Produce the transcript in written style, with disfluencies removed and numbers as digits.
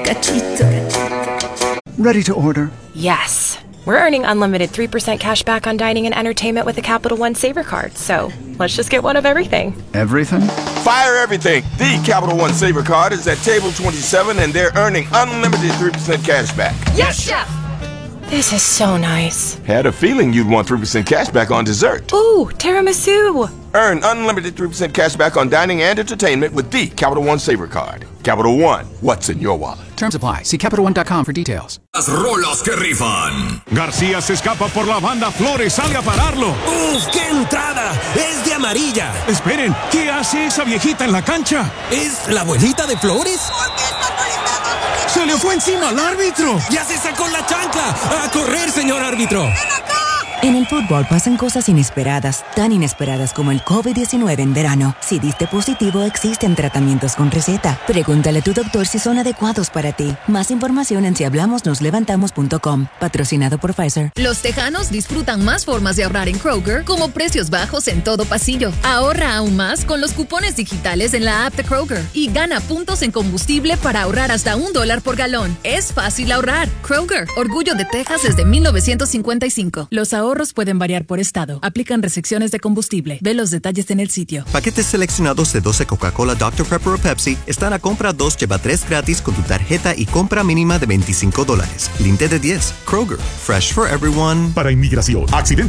Ready to order. Yes. We're earning unlimited 3% cash back on dining and entertainment with a Capital One Saver card, so let's just get one of everything. Everything? Fire everything! The Capital One Saver card is at table 27 and they're earning unlimited 3% cash back. Yes, Chef! This is so nice. Had a feeling you'd want 3% cash back on dessert. Ooh, tiramisu! Earn unlimited 3% cash back on dining and entertainment with the Capital One Saver card. Capital One, what's in your wallet? Terms apply. See CapitalOne.com for details. Las rolas que rifan. García se escapa por la banda, Flores sale a pararlo. ¡Uf, qué entrada! ¡Es de amarilla! Esperen, ¿qué hace esa viejita en la cancha? ¿Es la abuelita de Flores? ¿Por qué está molestando? ¡Se le fue encima al árbitro! ¡Ya se sacó la chancla! ¡A correr, señor árbitro! ¡Ven acá! En el fútbol pasan cosas inesperadas, tan inesperadas como el COVID-19 en verano. Si diste positivo, existen tratamientos con receta. Pregúntale a tu doctor si son adecuados para ti. Más información en sihablamosnoslevantamos.com. Patrocinado por Pfizer. Los tejanos disfrutan más formas de ahorrar en Kroger, como precios bajos en todo pasillo. Ahorra aún más con los cupones digitales en la app de Kroger y gana puntos en combustible para ahorrar hasta $1 por galón. Es fácil ahorrar. Kroger, orgullo de Texas desde 1955. Los ahorros pueden variar por estado. Aplican restricciones de combustible. Ve los detalles en el sitio. Paquetes seleccionados de 12 Coca-Cola, Dr. Pepper o Pepsi están a compra 2, lleva 3 gratis con tu tarjeta y compra mínima de $25. Límite de 10. Kroger, fresh for everyone. Para inmigración, accidentes